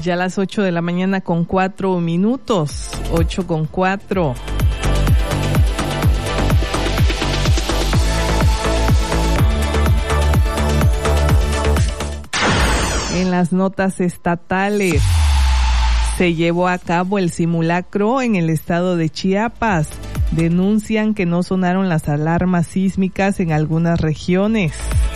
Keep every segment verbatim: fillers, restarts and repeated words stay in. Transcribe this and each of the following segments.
Ya a las ocho de la mañana con cuatro minutos, ocho con cuatro. En las notas estatales, se llevó a cabo el simulacro en el estado de Chiapas. Denuncian que no sonaron las alarmas sísmicas en algunas regiones.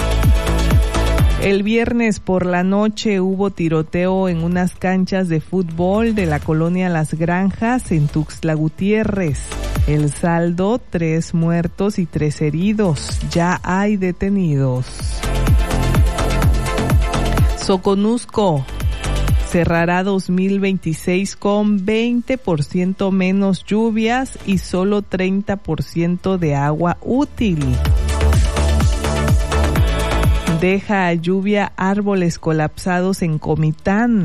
El viernes por la noche hubo tiroteo en unas canchas de fútbol de la colonia Las Granjas en Tuxtla Gutiérrez. El saldo, tres muertos y tres heridos. Ya hay detenidos. Soconusco cerrará dos mil veintiséis con veinte por ciento menos lluvias y solo treinta por ciento de agua útil. Deja a lluvia árboles colapsados en Comitán.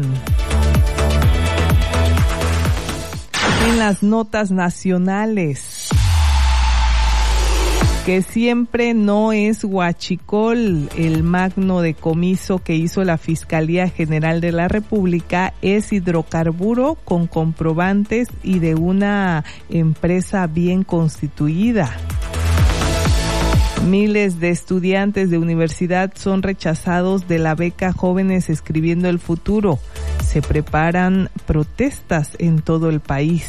En las notas nacionales, que siempre no es huachicol. El magno decomiso que hizo la Fiscalía General de la República es hidrocarburo con comprobantes y de una empresa bien constituida. Miles de estudiantes de universidad son rechazados de la beca Jóvenes Escribiendo el Futuro. Se preparan protestas en todo el país.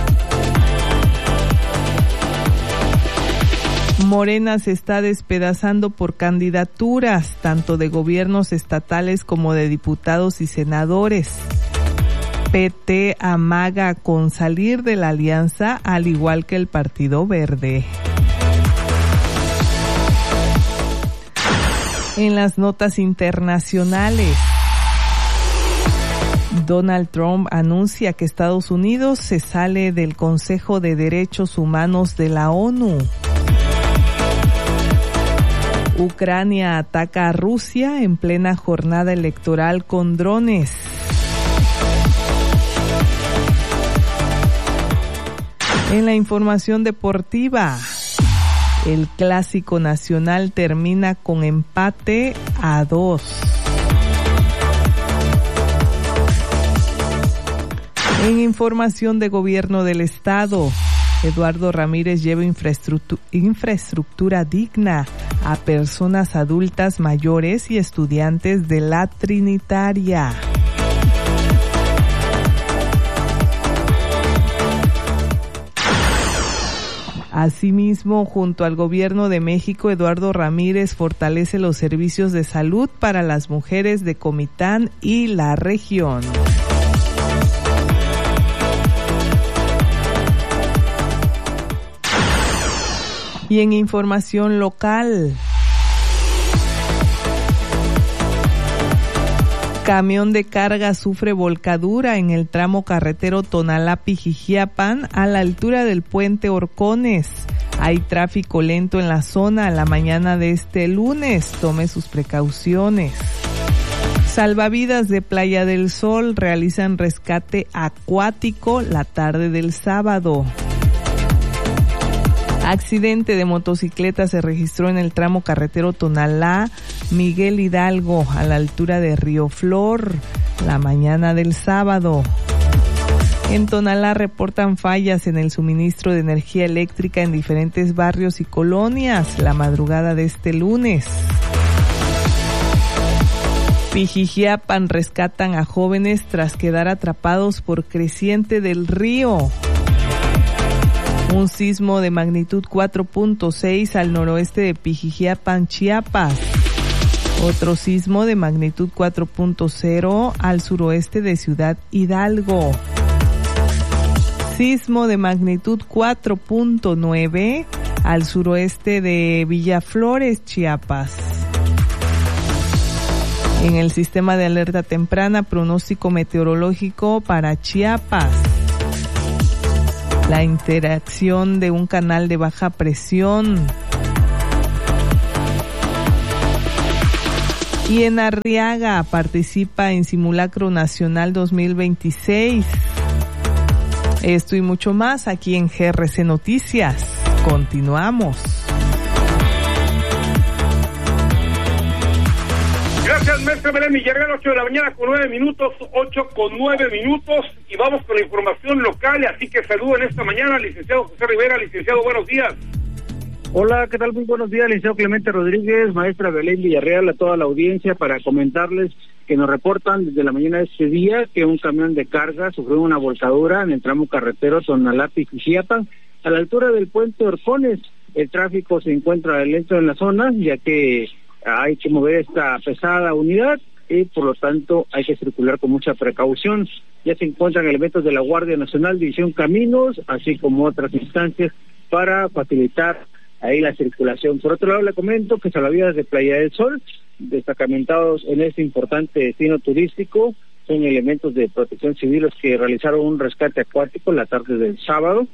Morena se está despedazando por candidaturas, tanto de gobiernos estatales como de diputados y senadores. P T amaga con salir de la alianza, al igual que el Partido Verde. En las notas internacionales, Donald Trump anuncia que Estados Unidos se sale del Consejo de Derechos Humanos de la ONU. Ucrania ataca a Rusia en plena jornada electoral con drones. En la información deportiva, el Clásico Nacional termina con empate a dos. En información de gobierno del estado, Eduardo Ramírez lleva infraestructura, infraestructura digna a personas adultas mayores y estudiantes de la Trinitaria. Asimismo, junto al gobierno de México, Eduardo Ramírez fortalece los servicios de salud para las mujeres de Comitán y la región. Y en información local, camión de carga sufre volcadura en el tramo carretero Tonalá-Pijijiapan a la altura del puente Horcones. Hay tráfico lento en la zona a la mañana de este lunes. Tome sus precauciones. Salvavidas de Playa del Sol realizan rescate acuático la tarde del sábado. Accidente de motocicleta se registró en el tramo carretero Tonalá Miguel Hidalgo a la altura de Río Flor la mañana del sábado. En Tonalá reportan fallas en el suministro de energía eléctrica en diferentes barrios y colonias la madrugada de este lunes. Pijijiapan rescatan a jóvenes tras quedar atrapados por creciente del río. Un sismo de magnitud cuatro punto seis al noroeste de Pijijiapan, Chiapas. Otro sismo de magnitud cuatro punto cero al suroeste de Ciudad Hidalgo. Sismo de magnitud cuatro punto nueve al suroeste de Villaflores, Chiapas. En el sistema de alerta temprana, pronóstico meteorológico para Chiapas. La interacción de un canal de baja presión. Y en Arriaga participa en Simulacro Nacional dos mil veintiséis. Esto y mucho más aquí en G R C Noticias. Continuamos. Gracias, maestra Belén Villarreal, ocho de la mañana con nueve minutos, ocho con nueve minutos, y vamos con la información local, así que saludo en esta mañana al licenciado José Rivera. Licenciado, buenos días. Hola, ¿qué tal? Muy buenos días, licenciado Clemente Rodríguez, maestra Belén Villarreal, a toda la audiencia, para comentarles que nos reportan desde la mañana de este día que un camión de carga sufrió una volcadura en el tramo carretero Tonalá-Pijijiapan, a la altura del puente Orcones. El tráfico se encuentra lento en la zona, ya que hay que mover esta pesada unidad y por lo tanto hay que circular con mucha precaución. Ya se encuentran elementos de la Guardia Nacional, División Caminos, así como otras instancias para facilitar ahí la circulación. Por otro lado, le comento que salvavidas de Playa del Sol, destacamentados en este importante destino turístico, son elementos de protección civil los que realizaron un rescate acuático la tarde del sábado,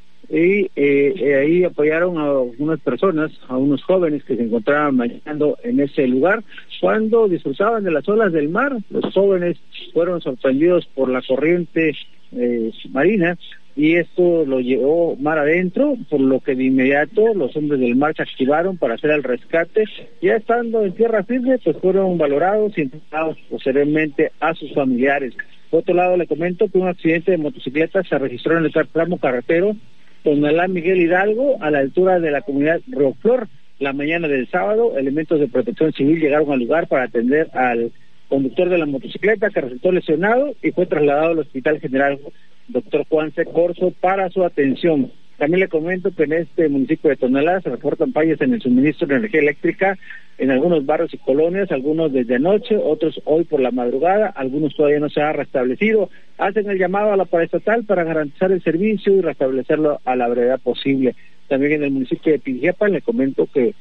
y eh, ahí apoyaron a unas personas, a unos jóvenes que se encontraban bañando en ese lugar cuando disfrutaban de las olas del mar. Los jóvenes fueron sorprendidos por la corriente eh, marina y esto lo llevó mar adentro, por lo que de inmediato los hombres del mar se activaron para hacer el rescate. Ya estando en tierra firme, pues fueron valorados y entregados posteriormente a sus familiares. Por otro lado, le comento que un accidente de motocicleta se registró en el tramo carretero Tonalá Miguel Hidalgo, a la altura de la comunidad Río Flor. La mañana del sábado, elementos de protección civil llegaron al lugar para atender al conductor de la motocicleta, que resultó lesionado y fue trasladado al Hospital General Doctor Juan C. Corso para su atención. También le comento que en este municipio de Tonalá se reportan fallas en el suministro de energía eléctrica en algunos barrios y colonias, algunos desde anoche, otros hoy por la madrugada, algunos todavía no se ha restablecido. Hacen el llamado a la paraestatal para garantizar el servicio y restablecerlo a la brevedad posible. También en el municipio de Pijijiapan le comento que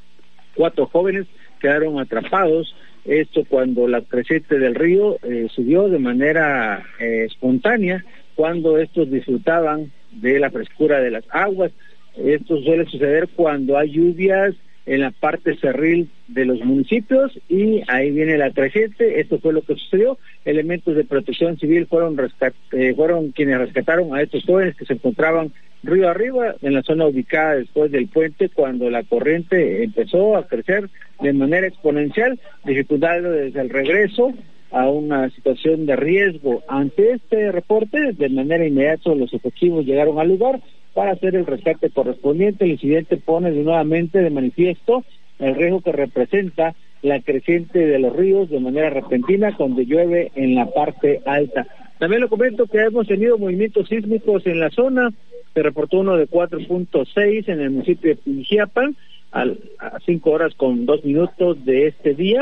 cuatro jóvenes quedaron atrapados, esto cuando la creciente del río eh, subió de manera eh, espontánea, cuando estos disfrutaban de la frescura de las aguas. Esto suele suceder cuando hay lluvias en la parte cerril de los municipios y ahí viene la creciente. Esto fue lo que sucedió. Elementos de protección civil fueron rescat eh, fueron quienes rescataron a estos jóvenes que se encontraban río arriba en la zona ubicada después del puente, cuando la corriente empezó a crecer de manera exponencial, dificultando desde el regreso a una situación de riesgo. Ante este reporte, de manera inmediata los efectivos llegaron al lugar para hacer el rescate correspondiente. El incidente pone de nuevamente de manifiesto el riesgo que representa la creciente de los ríos de manera repentina cuando llueve en la parte alta. También le comento que hemos tenido movimientos sísmicos en la zona. Se reportó uno de cuatro punto seis en el municipio de Pijijiapan a cinco horas con dos minutos de este día,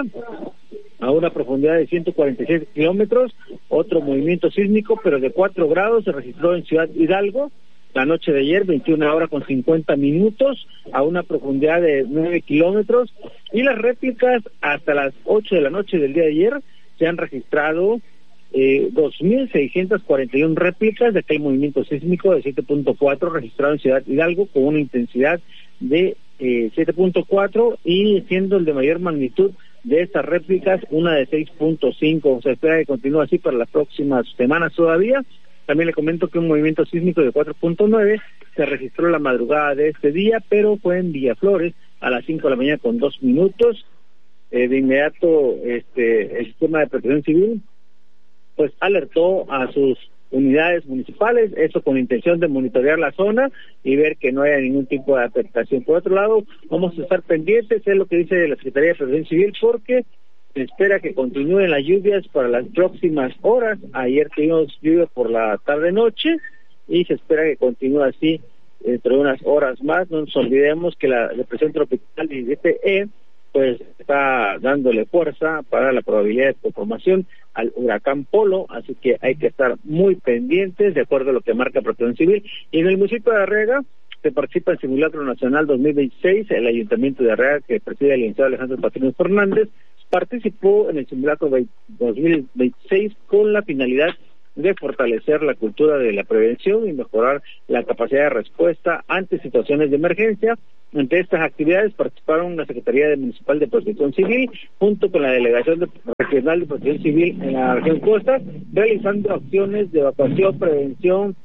a una profundidad de ciento cuarenta y seis kilómetros. Otro movimiento sísmico, pero de cuatro grados, se registró en Ciudad Hidalgo la noche de ayer, veintiuna horas con cincuenta minutos, a una profundidad de nueve kilómetros. Y las réplicas hasta las ocho de la noche del día de ayer se han registrado eh, dos mil seiscientas cuarenta y una réplicas de aquel movimiento sísmico de siete punto cuatro registrado en Ciudad Hidalgo, con una intensidad de eh, siete punto cuatro, y siendo el de mayor magnitud de estas réplicas una de seis punto cinco. Se espera que continúe así para las próximas semanas todavía. También le comento que un movimiento sísmico de cuatro punto nueve se registró la madrugada de este día, pero fue en Villaflores a las cinco de la mañana con dos minutos. Eh, de inmediato este el sistema de protección civil pues alertó a sus unidades municipales, eso con intención de monitorear la zona y ver que no haya ningún tipo de afectación. Por otro lado, vamos a estar pendientes, es lo que dice la Secretaría de Protección Civil, porque se espera que continúen las lluvias para las próximas horas. Ayer tuvimos lluvia por la tarde-noche y se espera que continúe así dentro de unas horas más. No nos olvidemos que la depresión tropical diecisiete E pues está dándole fuerza para la probabilidad de conformación al huracán Polo, así que hay que estar muy pendientes de acuerdo a lo que marca Protección Civil. Y en el municipio de Arrega se participa en Simulacro Nacional dos mil veintiséis. El Ayuntamiento de Arrega, que preside el licenciado Alejandro Patrino Fernández, participó en el Simulacro dos mil veintiséis con la finalidad de fortalecer la cultura de la prevención y mejorar la capacidad de respuesta ante situaciones de emergencia. Entre estas actividades participaron la Secretaría Municipal de Protección Civil junto con la Delegación de Regional de Protección Civil en la región Costa, realizando acciones de evacuación, prevención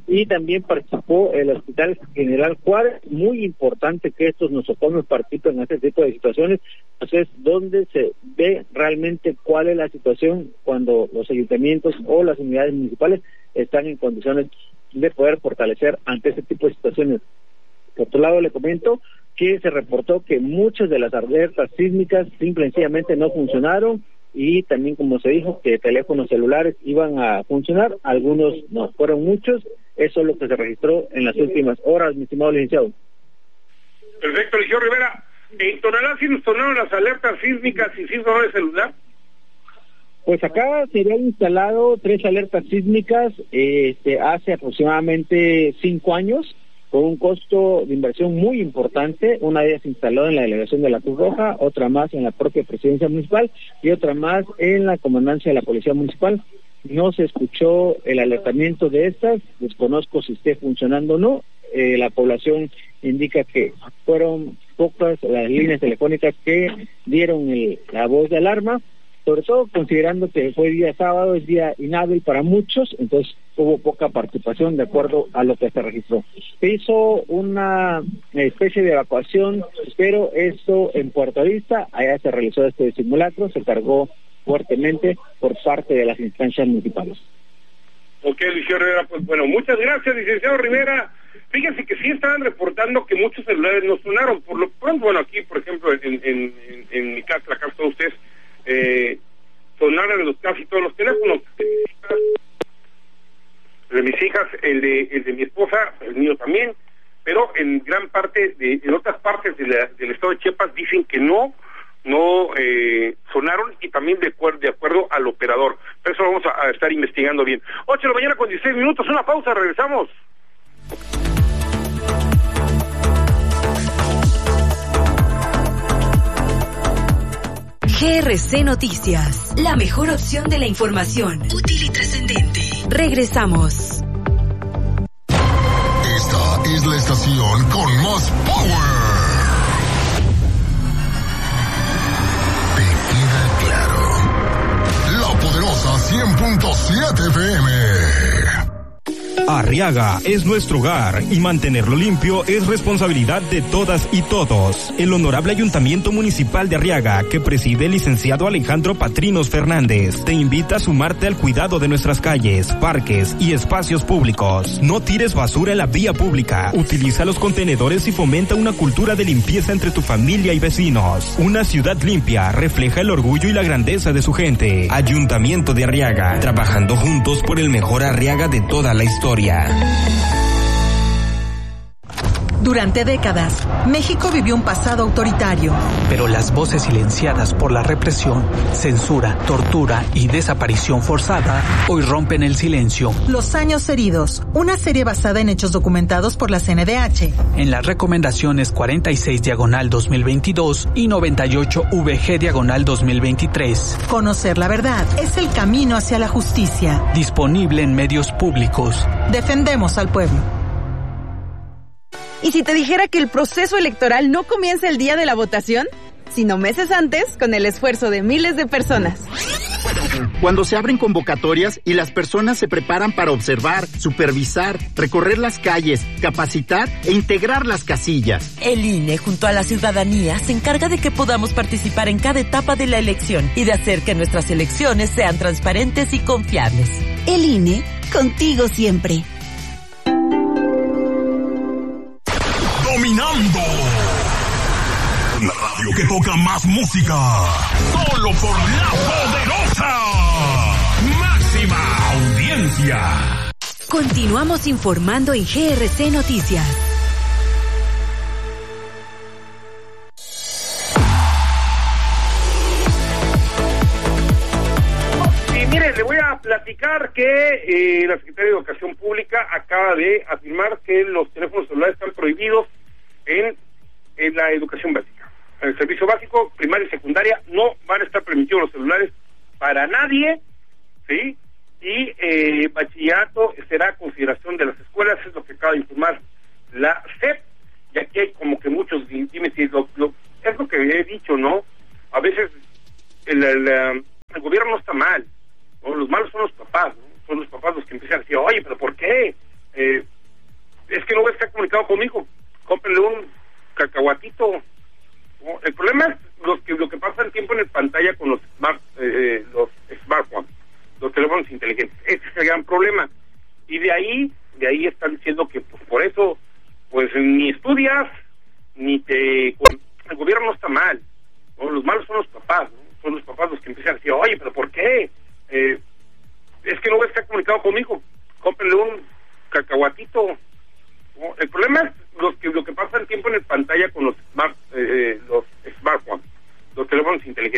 y también participó el Hospital General Juárez. Muy importante que estos nosocomios participen en este tipo de situaciones, pues es donde se ve realmente cuál es la situación cuando los ayuntamientos o las unidades municipales están en condiciones de poder fortalecer ante este tipo de situaciones. Por otro lado, le comento que se reportó que muchas de las alertas sísmicas simple y sencillamente no funcionaron, y también, como se dijo, que teléfonos celulares iban a funcionar, algunos no, fueron muchos. Eso es lo que se registró en las últimas horas, mi estimado licenciado. Perfecto, licenciado Rivera. ¿En Tonalá sí nos sonaron las alertas sísmicas y sí sonó el celular? Pues acá se habían instalado tres alertas sísmicas este, hace aproximadamente cinco años, con un costo de inversión muy importante. Una de ellas se instaló en la delegación de la Cruz Roja, otra más en la propia presidencia municipal y otra más en la comandancia de la policía municipal. No se escuchó el alertamiento de estas, desconozco si esté funcionando o no. Eh, la población indica que fueron pocas las líneas telefónicas que dieron el, la voz de alarma, sobre todo considerando que fue día sábado, es día inhábil para muchos, entonces hubo poca participación de acuerdo a lo que se registró. Se hizo una especie de evacuación, pero esto en Puerto Vista, allá se realizó este simulacro, se cargó fuertemente por parte de las instancias municipales. Ok, licenciado Rivera, pues bueno, muchas gracias, licenciado Rivera. Fíjense que sí estaban reportando que muchos celulares no sonaron, por lo pronto, bueno, aquí, por ejemplo, en, en, en, en mi casa, la casa de ustedes, eh, sonaron los, casi todos los teléfonos de mis hijas, el de, el de mi esposa, el mío también, pero en gran parte, de, en otras partes de la, del estado de Chiapas dicen que no, no eh, sonaron, y también de acuerdo, de acuerdo al operador. Pero eso vamos a, a estar investigando bien. ocho de la mañana con dieciséis minutos, una pausa, regresamos. G R C Noticias, la mejor opción de la información, útil y trascendente. Regresamos. Esta es la estación con más power. ¿Te queda claro? La poderosa cien punto siete F M. Arriaga es nuestro hogar y mantenerlo limpio es responsabilidad de todas y todos. El Honorable Ayuntamiento Municipal de Arriaga, que preside el licenciado Alejandro Patrinos Fernández, te invita a sumarte al cuidado de nuestras calles, parques y espacios públicos. No tires basura en la vía pública, utiliza los contenedores y fomenta una cultura de limpieza entre tu familia y vecinos. Una ciudad limpia refleja el orgullo y la grandeza de su gente. Ayuntamiento de Arriaga, trabajando juntos por el mejor Arriaga de toda la historia. Durante décadas, México vivió un pasado autoritario. Pero las voces silenciadas por la represión, censura, tortura y desaparición forzada hoy rompen el silencio. Los años heridos, una serie basada en hechos documentados por la C N D H. En las recomendaciones cuarenta y seis diagonal dos mil veintidós y noventa y ocho V G diagonal dos mil veintitrés. Conocer la verdad es el camino hacia la justicia. Disponible en medios públicos. Defendemos al pueblo. ¿Y si te dijera que el proceso electoral no comienza el día de la votación, sino meses antes, con el esfuerzo de miles de personas? Cuando se abren convocatorias y las personas se preparan para observar, supervisar, recorrer las calles, capacitar e integrar las casillas. El I N E, junto a la ciudadanía, se encarga de que podamos participar en cada etapa de la elección y de hacer que nuestras elecciones sean transparentes y confiables. El I N E, contigo siempre. Dominando la radio que toca más música, solo por la poderosa máxima audiencia. Continuamos informando en G R C Noticias. Y mire, le voy a platicar que eh, la Secretaría de Educación Pública acaba de afirmar que los teléfonos celulares están prohibidos en, en la educación básica. En el servicio básico, primaria y secundaria, no van a estar permitidos los celulares para nadie, ¿sí? Y eh, bachillerato será a consideración de las escuelas, es lo que acaba de informar la S E P, y aquí hay como que muchos, dime si lo, lo, es lo que he dicho, ¿no? A veces el, el, el gobierno no está mal, ¿no? Los malos son los papás, ¿no? Son los papás los que empiezan a decir, oye, pero ¿por qué? eh, es que no está comunicado conmigo, cómprenle un cacahuatito. ¿No? El problema es los que, lo que pasa el tiempo en el pantalla con los smart, eh, los smartphones, los teléfonos inteligentes. Ese es el gran problema. Y de ahí, de ahí están diciendo que pues, por eso, pues ni estudias, ni te... El gobierno no está mal, ¿no? Los malos son los papás, ¿no? Son los papás los que empiezan a decir, oye, pero ¿por qué? Eh, es que no está comunicado conmigo, cómprenle un cacahuatito. ¿No? El problema es los que, lo que pasa el tiempo en el pantalla con los smart, eh, los smartphones, los teléfonos inteligentes.